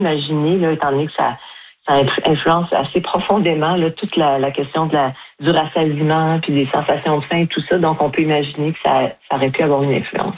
imaginer, là, étant donné que ça influence assez profondément là, toute la question du rassasiement puis des sensations de faim et tout ça. Donc, on peut imaginer que ça aurait pu avoir une influence.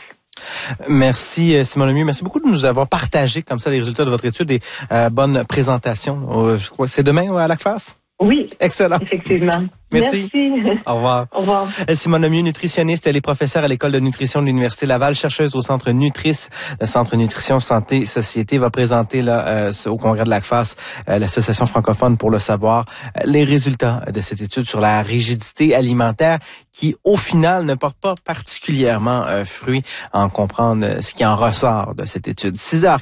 Merci Simon Lemieux. Merci beaucoup de nous avoir partagé comme ça les résultats de votre étude et bonne présentation. Je crois que c'est demain à l'ACFAS? Oui. Excellent. Effectivement. Merci. Au revoir. Au revoir. Simone Lemieux, nutritionniste, elle est professeure à l'École de nutrition de l'Université Laval, chercheuse au Centre Nutris, le Centre Nutrition Santé Société, va présenter là au congrès de l'ACFAS, l'Association francophone pour le savoir, les résultats de cette étude sur la rigidité alimentaire qui, au final, ne porte pas particulièrement fruit en comprendre ce qui en ressort de cette étude.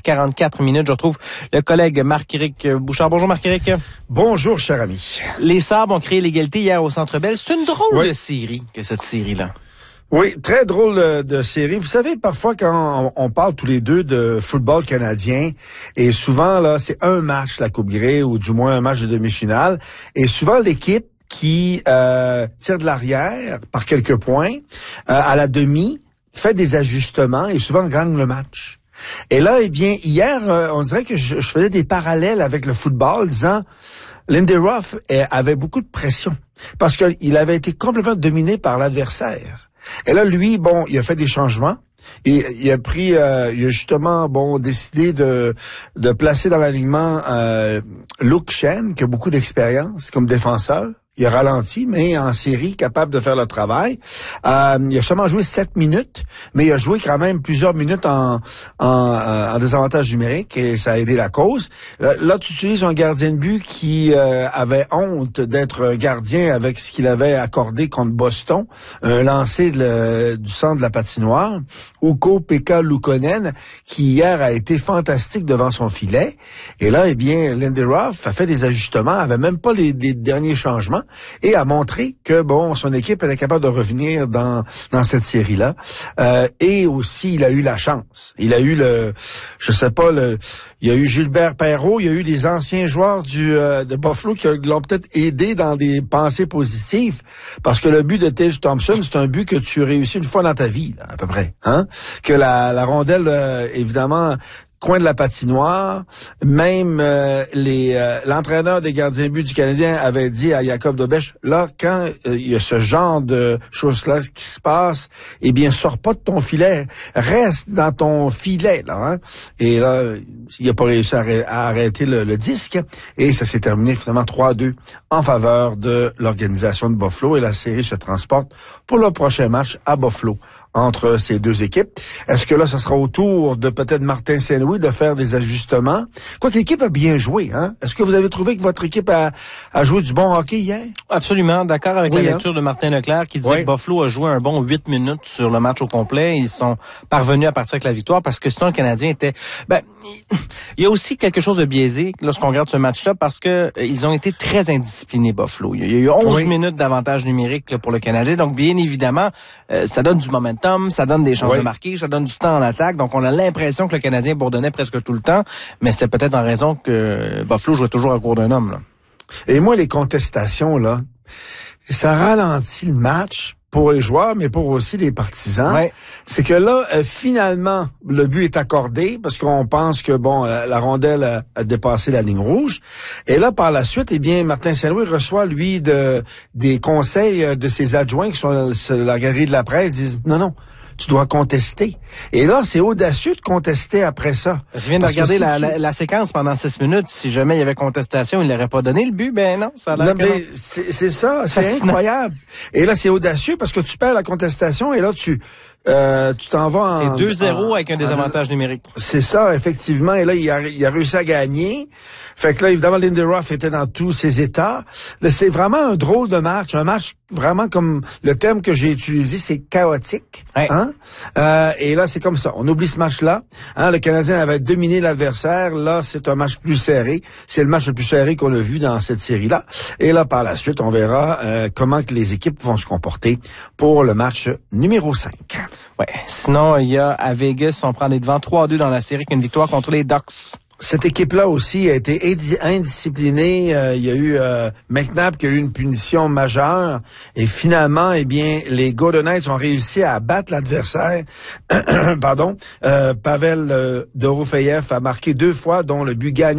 6h44, je retrouve le collègue Marc-Éric Bouchard. Bonjour Marc-Éric. Bonjour, cher ami. Les Sabres ont créé l'égalité hier au Centre Bell. C'est une drôle de série que cette série-là. Oui, très drôle de série. Vous savez, parfois, quand on parle tous les deux de football canadien, et souvent, là, c'est un match, la Coupe Grey, ou du moins un match de demi-finale, et souvent, l'équipe qui tire de l'arrière par quelques points, à la demi, fait des ajustements et souvent gagne le match. Et là, eh bien, hier, on dirait que je faisais des parallèles avec le football, disant Lindy Ruff avait beaucoup de pression parce qu'il avait été complètement dominé par l'adversaire. Et là, lui, bon, il a fait des changements. Et il a justement, décidé de placer dans l'alignement Luke Shen, qui a beaucoup d'expérience comme défenseur. Il a ralenti, mais en série, capable de faire le travail. Il a seulement joué 7 minutes, mais il a joué quand même plusieurs minutes en désavantage numérique et ça a aidé la cause. Là, tu utilises un gardien de but qui avait honte d'être un gardien avec ce qu'il avait accordé contre Boston, un lancer du centre de la patinoire. Ukko-Pekka Luukkonen, qui hier a été fantastique devant son filet. Et là, eh bien, Lindy Ruff a fait des ajustements, avait même pas les derniers changements, et a montré que son équipe était capable de revenir dans cette série-là. Et aussi, il a eu la chance. Il a eu il y a eu Gilbert Perreault, il y a eu des anciens joueurs de Buffalo qui l'ont peut-être aidé dans des pensées positives, parce que le but de Tage Thompson, c'est un but que tu réussis une fois dans ta vie, là, à peu près, hein? Que la rondelle, évidemment, coin de la patinoire, même l'entraîneur des gardiens de but du Canadien avait dit à Jacob Dobèche, là, quand il y a ce genre de choses-là qui se passe, eh bien, sors pas de ton filet, reste dans ton filet, là, hein. Et là, il n'a pas réussi à arrêter le disque, et ça s'est terminé finalement 3-2 en faveur de l'organisation de Buffalo, et la série se transporte pour le prochain match à Buffalo entre ces deux équipes. Est-ce que là, ça sera au tour de peut-être Martin Saint-Louis de faire des ajustements? Quoique l'équipe a bien joué, hein? Est-ce que vous avez trouvé que votre équipe a joué du bon hockey hier? Absolument, d'accord avec la lecture de Martin Leclerc qui disait que Buffalo a joué un bon 8 minutes sur le match au complet. Ils sont parvenus à partir avec la victoire parce que sinon le Canadien était... il y a aussi quelque chose de biaisé lorsqu'on regarde ce match-là parce que ils ont été très indisciplinés, Buffalo. Il y a eu 11 minutes d'avantage numérique là, pour le Canadien. Donc, bien évidemment, ça donne du momentum, ça donne des chances de marquer, ça donne du temps en attaque. Donc, on a l'impression que le Canadien bourdonnait presque tout le temps, mais c'était peut-être en raison que Buffalo jouait toujours à court d'un homme. Là. Et moi, les contestations, là, ça ralentit le match pour les joueurs, mais pour aussi les partisans. Ouais. C'est que là, finalement, le but est accordé parce qu'on pense que, la rondelle a dépassé la ligne rouge. Et là, par la suite, eh bien, Martin Saint-Louis reçoit, lui, des conseils de ses adjoints qui sont sur la galerie de la presse, disent non, tu dois contester. Et là, c'est audacieux de contester après ça. Je viens de regarder la séquence pendant 6 minutes. Si jamais il y avait contestation, il n'aurait pas donné le but. Ben non, ça a l'air c'est ça, c'est incroyable. Et là, c'est audacieux parce que tu perds la contestation et là, tu t'en vas en... C'est 2-0 avec un désavantage numérique. C'est ça, effectivement. Et là, il a réussi à gagner. Fait que là, évidemment, Lindy Ruff était dans tous ses états. Là, c'est vraiment un drôle de match. Un match vraiment comme le thème que j'ai utilisé, c'est chaotique. Ouais. Hein? Et là, c'est comme ça. On oublie ce match-là. Hein? Le Canadien avait dominé l'adversaire. Là, c'est un match plus serré. C'est le match le plus serré qu'on a vu dans cette série-là. Et là, par la suite, on verra comment que les équipes vont se comporter pour le match numéro 5. Ouais. Sinon, il y a à Vegas, on prend les devants 3-2 dans la série, qu'une victoire contre les Ducks. Cette équipe-là aussi a été indisciplinée. Il y a eu McNabb qui a eu une punition majeure. Et finalement, eh bien, les Golden Knights ont réussi à battre l'adversaire. Pavel Dorofeyev a marqué 2 fois, dont le but gagnant.